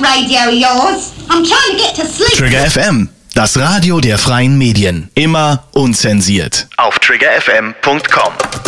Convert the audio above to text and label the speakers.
Speaker 1: radio of yours. I'm trying to get to sleep.
Speaker 2: Trigger FM, das Radio der freien Medien. Immer unzensiert. Auf triggerfm.com.